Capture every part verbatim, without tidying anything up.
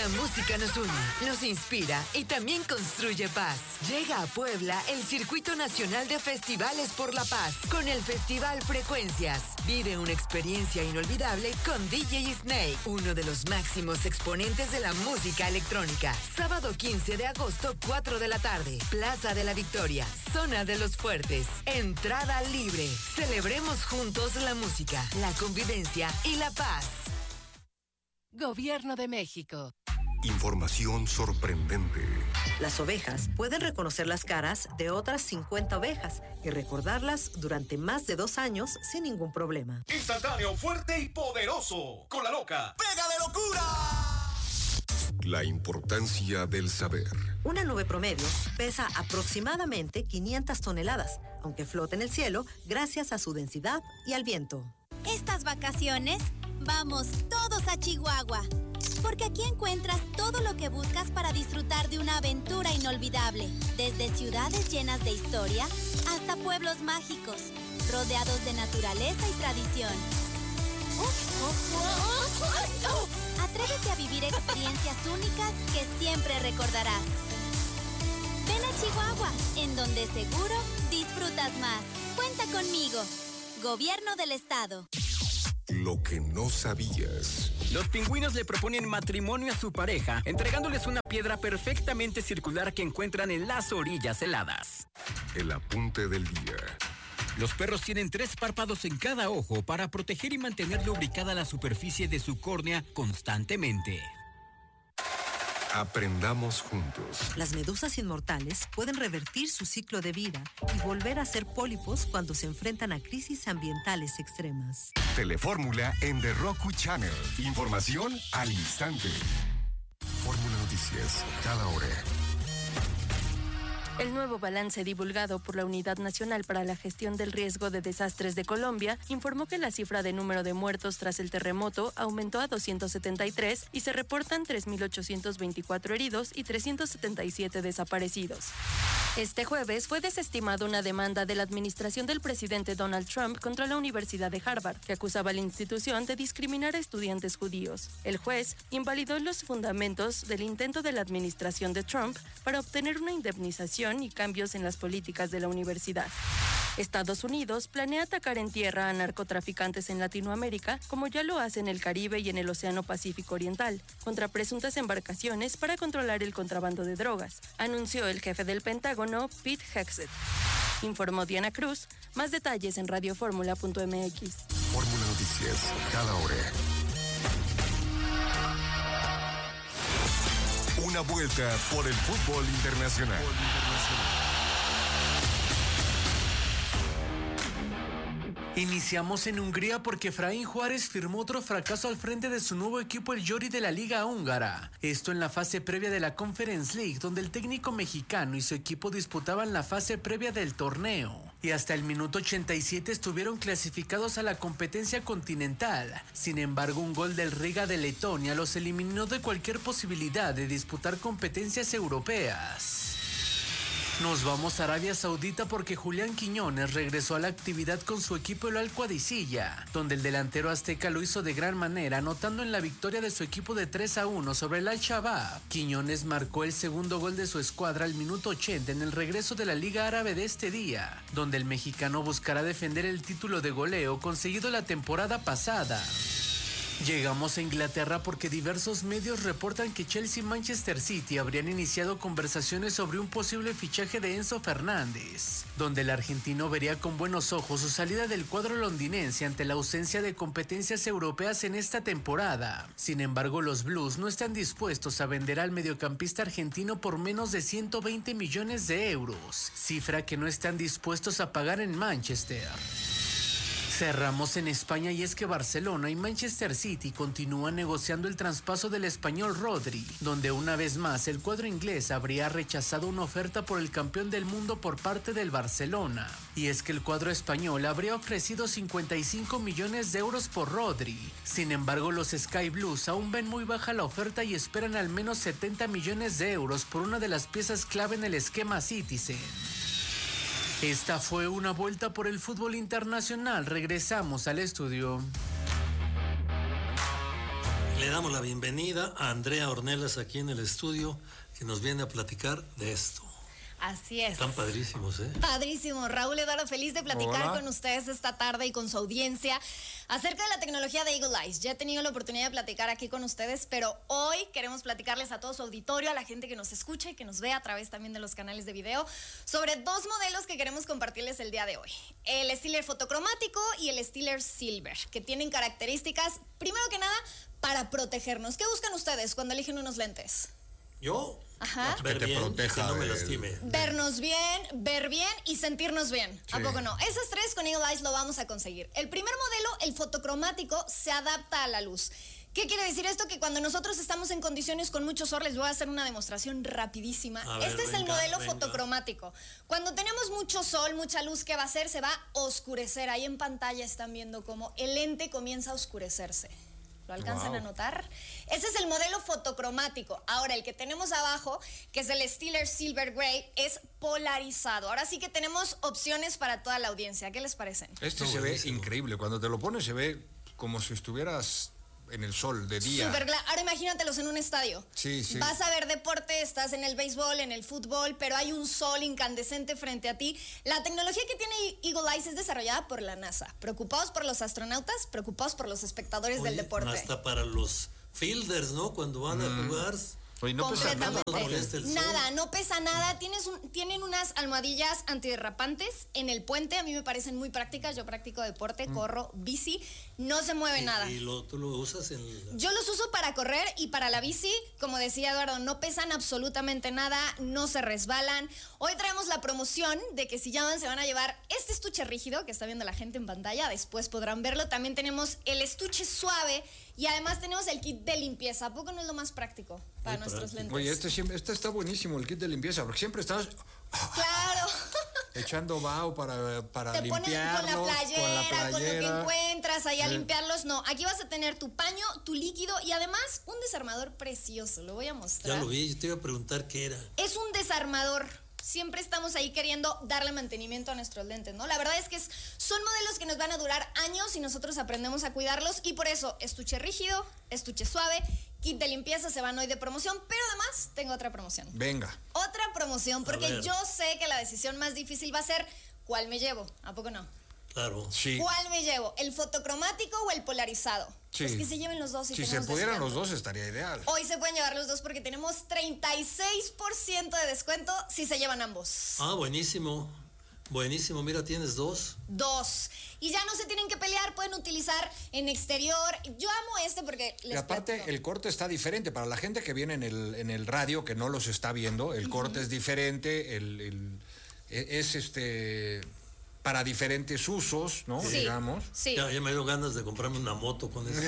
La música nos une, nos inspira y también construye paz. Llega a Puebla el Circuito Nacional de Festivales por la Paz con el Festival Frecuencias. Vive una experiencia inolvidable con D J Snake, uno de los máximos exponentes de la música electrónica. Sábado quince de agosto, cuatro de la tarde. Plaza de la Victoria, Zona de los Fuertes. Entrada libre. Celebremos juntos la música, la convivencia y la paz. Gobierno de México. Información sorprendente. Las ovejas pueden reconocer las caras de otras cincuenta ovejas y recordarlas durante más de dos años sin ningún problema. Instantáneo, fuerte y poderoso. Con la loca. ¡Pega de locura! La importancia del saber. Una nube promedio pesa aproximadamente quinientas toneladas, aunque flota en el cielo gracias a su densidad y al viento. Estas vacaciones, vamos todos a Chihuahua, porque aquí encuentras todo lo que buscas para disfrutar de una aventura inolvidable, desde ciudades llenas de historia hasta pueblos mágicos, rodeados de naturaleza y tradición. Atrévete a vivir experiencias únicas que siempre recordarás. Ven a Chihuahua, en donde seguro disfrutas más. Cuenta conmigo. Gobierno del Estado. Lo que no sabías. Los pingüinos le proponen matrimonio a su pareja, entregándoles una piedra perfectamente circular que encuentran en las orillas heladas. El apunte del día. Los perros tienen tres párpados en cada ojo para proteger y mantener lubricada la superficie de su córnea constantemente. Aprendamos juntos. Las medusas inmortales pueden revertir su ciclo de vida y volver a ser pólipos cuando se enfrentan a crisis ambientales extremas. Telefórmula en The Roku Channel. Información al instante. Fórmula Noticias, cada hora. El nuevo balance divulgado por la Unidad Nacional para la Gestión del Riesgo de Desastres de Colombia informó que la cifra de número de muertos tras el terremoto aumentó a doscientos setenta y tres y se reportan tres mil ochocientos veinticuatro heridos y trescientos setenta y siete desaparecidos. Este jueves fue desestimada una demanda de la administración del presidente Donald Trump contra la Universidad de Harvard, que acusaba a la institución de discriminar a estudiantes judíos. El juez invalidó los fundamentos del intento de la administración de Trump para obtener una indemnización y cambios en las políticas de la universidad. Estados Unidos planea atacar en tierra a narcotraficantes en Latinoamérica, como ya lo hace en el Caribe y en el Océano Pacífico Oriental, contra presuntas embarcaciones para controlar el contrabando de drogas, anunció el jefe del Pentágono, Pete Hegseth. Informó Diana Cruz. Más detalles en radioformula punto m x. Fórmula Noticias, cada hora. Una vuelta por el fútbol internacional. Iniciamos en Hungría porque Efraín Juárez firmó otro fracaso al frente de su nuevo equipo, el Győri de la Liga Húngara. Esto en la fase previa de la Conference League, donde el técnico mexicano y su equipo disputaban la fase previa del torneo. Y hasta el minuto ochenta y siete estuvieron clasificados a la competencia continental. Sin embargo, un gol del Riga de Letonia los eliminó de cualquier posibilidad de disputar competencias europeas. Nos vamos a Arabia Saudita porque Julián Quiñones regresó a la actividad con su equipo el Al-Qadisiyah, donde el delantero azteca lo hizo de gran manera, anotando en la victoria de su equipo de tres a uno sobre el Al-Shabaab. Quiñones marcó el segundo gol de su escuadra al minuto ochenta en el regreso de la Liga Árabe de este día, donde el mexicano buscará defender el título de goleo conseguido la temporada pasada. Llegamos a Inglaterra porque diversos medios reportan que Chelsea y Manchester City habrían iniciado conversaciones sobre un posible fichaje de Enzo Fernández, donde el argentino vería con buenos ojos su salida del cuadro londinense ante la ausencia de competencias europeas en esta temporada. Sin embargo, los Blues no están dispuestos a vender al mediocampista argentino por menos de ciento veinte millones de euros, cifra que no están dispuestos a pagar en Manchester. Cerramos en España y es que Barcelona y Manchester City continúan negociando el traspaso del español Rodri, donde una vez más el cuadro inglés habría rechazado una oferta por el campeón del mundo por parte del Barcelona. Y es que el cuadro español habría ofrecido cincuenta y cinco millones de euros por Rodri. Sin embargo, los Sky Blues aún ven muy baja la oferta y esperan al menos setenta millones de euros por una de las piezas clave en el esquema Citizen. Esta fue una vuelta por el fútbol internacional. Regresamos al estudio. Le damos la bienvenida a Andrea Ornelas aquí en el estudio, que nos viene a platicar de esto. Así es. Están padrísimos, ¿eh? Padrísimo. Raúl Eduardo, feliz de platicar Hola. con ustedes esta tarde y con su audiencia acerca de la tecnología de Eagle Eyes. Ya he tenido la oportunidad de platicar aquí con ustedes, pero hoy queremos platicarles a todo su auditorio, a la gente que nos escucha y que nos ve a través también de los canales de video, sobre dos modelos que queremos compartirles el día de hoy. El Steeler fotocromático y el Steeler Silver, que tienen características, primero que nada, para protegernos. ¿Qué buscan ustedes cuando eligen unos lentes? ¿Yo? Ajá. Ver Que te bien, proteja que no me del- lastime. Vernos bien, ver bien y sentirnos bien. ¿A Sí. poco no? Esas tres con Eagle Eyes lo vamos a conseguir. El primer modelo, el fotocromático, se adapta a la luz. ¿Qué quiere decir esto? Que cuando nosotros estamos en condiciones con mucho sol, les voy a hacer una demostración rapidísima. A ver, este es el venga, modelo venga. fotocromático. Cuando tenemos mucho sol, mucha luz, ¿qué va a hacer? Se va a oscurecer. Ahí en pantalla están viendo cómo el lente comienza a oscurecerse. ¿Lo alcanzan Wow. a notar? Ese es el modelo fotocromático. Ahora, el que tenemos abajo, que es el Steeler Silver Grey, es polarizado. Ahora sí que tenemos opciones para toda la audiencia. ¿Qué les parecen? Este se ve increíble. Cuando te lo pones se ve como si estuvieras en el sol de día. Super gla- Ahora imagínatelos en un estadio. Sí, sí. Vas a ver deporte, estás en el béisbol, en el fútbol, pero hay un sol incandescente frente a ti. La tecnología que tiene Eagle Eyes es desarrollada por la NASA. Preocupados por los astronautas, preocupados por los espectadores Oye, del deporte. hasta para los fielders, ¿no? Cuando van a jugar. Oye, no pesa nada. Completamente. No molesta el sol. Nada, no pesa nada. Tienes un- tienen unas almohadillas antiderrapantes en el puente. A mí me parecen muy prácticas. Yo practico deporte, corro, bici. No se mueve Y, nada. y lo, tú lo usas en... la- Yo los uso para correr y para la bici. Como decía Eduardo, no pesan absolutamente nada, no se resbalan. Hoy traemos la promoción de que si llaman se van a llevar este estuche rígido que está viendo la gente en pantalla. Después podrán verlo. También tenemos el estuche suave y además tenemos el kit de limpieza. ¿A poco no es lo más práctico para Muy nuestros práctico. lentes? Oye, este, siempre, este está buenísimo, el kit de limpieza, porque siempre estás Claro. echando vaho para, para Te pones con limpiarlos. la playera, con, lo que playera. encuentras ahí a Sí. limpiarlos. No, aquí vas a tener tu paño, tu líquido y además un desarmador precioso. Lo voy a mostrar. Ya lo vi, yo te iba a preguntar qué era. Es un desarmador. Siempre estamos ahí queriendo darle mantenimiento a nuestros lentes, ¿no? La verdad es que es- son modelos que nos van a durar años y nosotros aprendemos a cuidarlos y por eso estuche rígido, estuche suave, kit de limpieza se van hoy de promoción, pero además tengo otra promoción. Venga. Otra promoción, porque ver. yo sé que la decisión más difícil va a ser ¿cuál me llevo? ¿A poco no? Claro. Sí. ¿Cuál me llevo? ¿El fotocromático o el polarizado? Sí. Pues que se lleven los dos. Y Si se tenemos pudieran descuento. los dos estaría ideal. Hoy se pueden llevar los dos porque tenemos treinta y seis por ciento de descuento si se llevan ambos. Ah, buenísimo. Buenísimo, mira, tienes dos. Dos. Y ya no se tienen que pelear, pueden utilizar en exterior. Yo amo este porque les Y aparte, platico. el corte está diferente. Para la gente que viene en el, en el radio, que no los está viendo, el corte es diferente, el, el- e- es este para diferentes usos, ¿no? Sí. Digamos. Sí. Ya, ya me dio ganas de comprarme una moto con eso.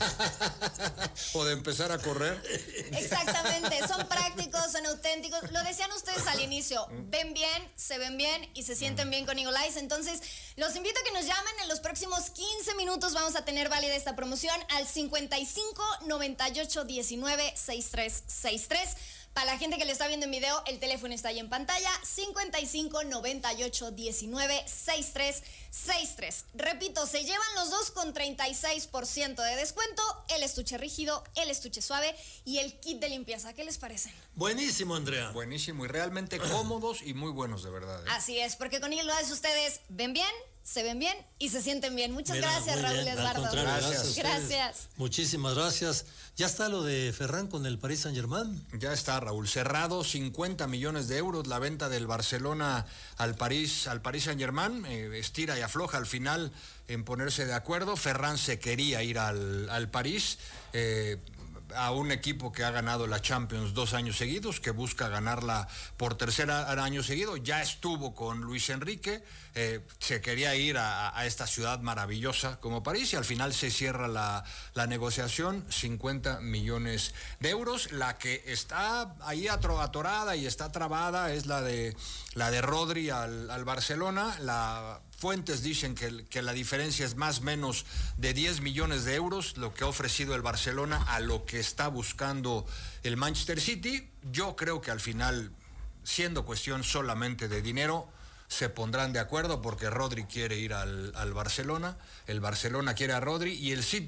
O de empezar a correr. Exactamente, son prácticos, son auténticos. Lo decían ustedes al inicio, ven bien, se ven bien y se sienten bien con Eagle Eyes. Entonces, los invito a que nos llamen. En los próximos quince minutos vamos a tener válida esta promoción al cincuenta y cinco, noventa y ocho, diecinueve, sesenta y tres sesenta y tres. Para la gente que lo está viendo en video, el teléfono está ahí en pantalla, cincuenta y cinco, noventa y ocho, diecinueve, sesenta y tres sesenta y tres. Repito, se llevan los dos con treinta y seis por ciento de descuento, el estuche rígido, el estuche suave y el kit de limpieza. ¿Qué les parecen? Buenísimo, Andrea. Buenísimo y realmente cómodos y muy buenos, de verdad. ¿eh? Así es, porque con Eagle Eyes ustedes ven bien, se ven bien y se sienten bien. Muchas Mira, gracias, muy Raúl bien. Al Eduardo. contrario, gracias. a ustedes. Gracias. Muchísimas gracias. Ya está lo de Ferran con el Paris Saint-Germain. Ya está, Raúl. Cerrado, cincuenta millones de euros la venta del Barcelona al París, al Paris Saint-Germain. Eh, estira y afloja al final en ponerse de acuerdo. Ferran se quería ir al, al París. Eh, a un equipo que ha ganado la Champions dos años seguidos, que busca ganarla por tercer año seguido. Ya estuvo con Luis Enrique, eh, se quería ir a, a esta ciudad maravillosa como París y al final se cierra la, la negociación, cincuenta millones de euros. La que está ahí atorada y está trabada es la de, la de Rodri al, al Barcelona. La fuentes dicen que, que la diferencia es más o menos de diez millones de euros, lo que ha ofrecido el Barcelona a lo que está buscando el Manchester City. Yo creo que al final, siendo cuestión solamente de dinero, se pondrán de acuerdo porque Rodri quiere ir al, al Barcelona, el Barcelona quiere a Rodri y el City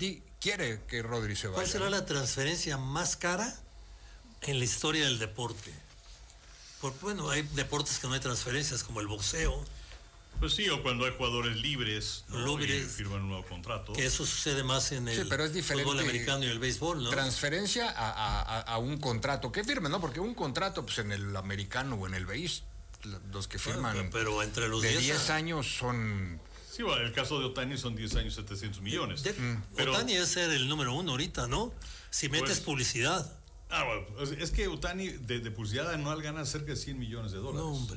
quiere que Rodri se vaya. ¿Cuál será la transferencia más cara en la historia del deporte? Porque, bueno, hay deportes que no hay transferencias, como el boxeo. Pues sí, o cuando hay jugadores libres, ¿no? Libres, y firman un nuevo contrato. Que eso sucede más en el sí, pero es diferente, fútbol americano y el béisbol, ¿no? Transferencia a, a, a un contrato que firme, ¿no? Porque un contrato, pues en el americano o en el béis, los que firman bueno, pero entre los de diez años son... Sí, bueno, en el caso de Ohtani son diez años, setecientos millones. De, mm. pero, Ohtani es ser el número uno ahorita, ¿no? Si metes pues, publicidad. Ah, bueno, es que Ohtani de, de publicidad anual gana cerca de cien millones de dólares. No, hombre.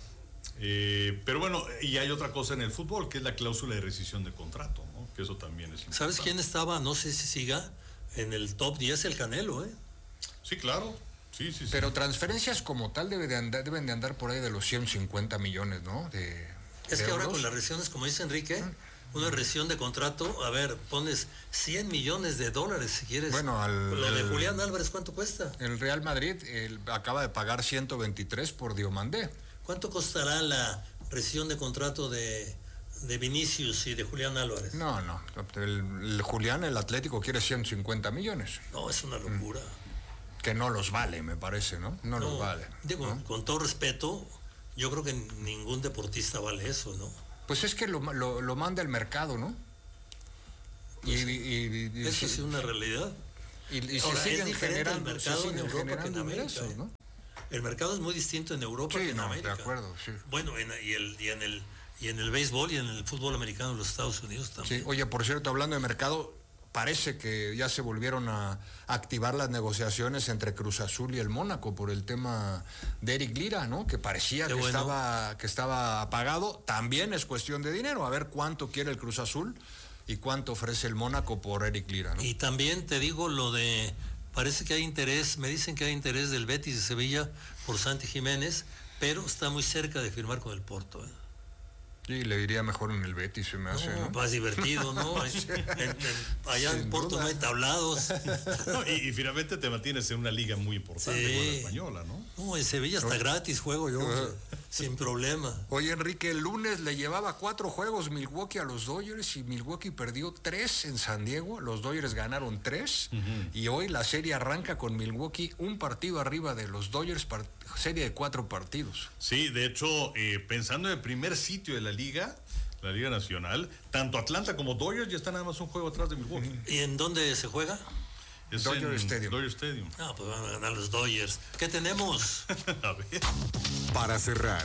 Eh, pero bueno, y hay otra cosa en el fútbol, que es la cláusula de rescisión de contrato, ¿no? Que eso también es importante. ¿Sabes quién estaba? No sé si siga en el top diez, el Canelo, ¿eh? Sí, claro. Sí, sí, sí. Pero transferencias como tal debe de andar, deben de andar por ahí de los ciento cincuenta millones, ¿no? De, es de que euros. Ahora con las rescisiones, como dice Enrique, ¿Mm? una rescisión de contrato, a ver, pones cien millones de dólares si quieres. Bueno, al, lo de el, Julián Álvarez, ¿cuánto cuesta? El Real Madrid el, acaba de pagar ciento veintitrés por Diomandé. ¿Cuánto costará la rescisión de contrato de, de Vinicius y de Julián Álvarez? No, no. El, el Julián, el Atlético, quiere ciento cincuenta millones. No, es una locura. Mm. Que no los vale, me parece, ¿no? No, no los vale. Digo, ¿no? Con todo respeto, yo creo que ningún deportista vale eso, ¿no? Pues es que lo, lo, lo manda el mercado, ¿no? Pues y, y, y, eso y, es una realidad. Y, y Ahora, se siguen es generando el mercado se en Europa que en América, eso, ¿no? El mercado es muy distinto en Europa sí, que en no, América. De acuerdo, sí. Bueno, en, y, el, y, en el, y en el béisbol y en el fútbol americano en los Estados Unidos también. Sí, oye, por cierto, hablando de mercado, parece que ya se volvieron a activar las negociaciones entre Cruz Azul y el Mónaco por el tema de Eric Lira, ¿no? Que parecía que, bueno. estaba, que estaba apagado. También es cuestión de dinero, a ver cuánto quiere el Cruz Azul y cuánto ofrece el Mónaco por Eric Lira, ¿no? Y también te digo lo de... Parece que hay interés, me dicen que hay interés del Betis de Sevilla por Santi Jiménez, pero está muy cerca de firmar con el Porto, ¿eh? Sí, le diría mejor en el Betis, se me hace, ¿no? Más divertido, ¿no? en, en, allá Sin en Porto duda. No hay tablados. No, y, y finalmente te mantienes en una liga muy importante, sí. como la española, ¿no? No, en Sevilla está no. gratis, juego yo, uh-huh. sin problema. Oye, Enrique, el lunes le llevaba cuatro juegos Milwaukee a los Dodgers y Milwaukee perdió tres en San Diego. Los Dodgers ganaron tres uh-huh. y hoy la serie arranca con Milwaukee un partido arriba de los Dodgers, part- serie de cuatro partidos. Sí, de hecho, eh, pensando en el primer sitio de la liga, la Liga Nacional, tanto Atlanta como Dodgers ya están nada más un juego atrás de Milwaukee. ¿Y en dónde se juega? Es Dodger en Stadium. Dodger Stadium. Ah, pues van a ganar los Dodgers. ¿Qué tenemos? A ver. Para cerrar.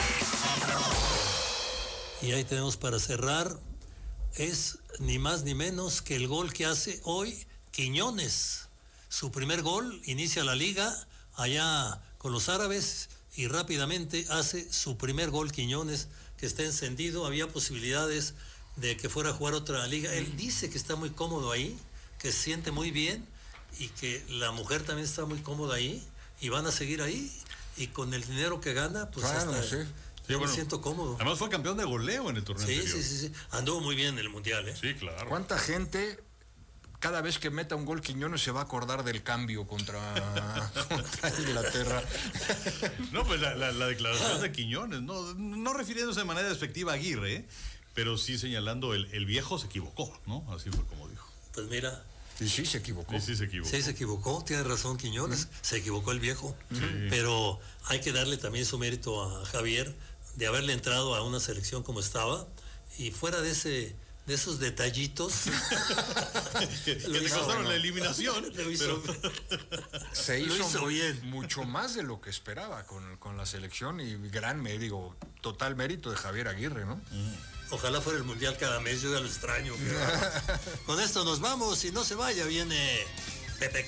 Y ahí tenemos para cerrar, es ni más ni menos que el gol que hace hoy Quiñones. Su primer gol, inicia la liga allá con los árabes y rápidamente hace su primer gol Quiñones, que está encendido. Había posibilidades de que fuera a jugar otra liga. Él dice que está muy cómodo ahí, que se siente muy bien y que la mujer también está muy cómoda ahí y van a seguir ahí y con el dinero que gana, pues claro, hasta sí. yo sí, me bueno, siento cómodo. Además fue campeón de goleo en el torneo sí, anterior. Sí, sí, sí. Anduvo muy bien en el Mundial, ¿eh? Sí, claro. ¿Cuánta gente... Cada vez que meta un gol Quiñones se va a acordar del cambio contra, contra Inglaterra? No, pues la, la, la declaración de Quiñones, no, no refiriéndose de manera despectiva a Aguirre, ¿eh? Pero sí señalando el, el viejo se equivocó, ¿no? Así fue como dijo. Pues mira. Y sí se equivocó. Sí, sí se equivocó. Sí se equivocó, tiene razón Quiñones, ¿Mm? se equivocó el viejo. Sí. Pero hay que darle también su mérito a Javier de haberle entrado a una selección como estaba y fuera de ese... de esos detallitos que, que te costaron la eliminación. Lo hizo, pero se hizo, lo hizo muy, bien. Mucho más de lo que esperaba con, con la selección y gran mérito, total mérito de Javier Aguirre, ¿no? Mm. Ojalá fuera el Mundial cada mes, yo ya lo extraño. Pero... Con esto nos vamos y no se vaya, viene Pepe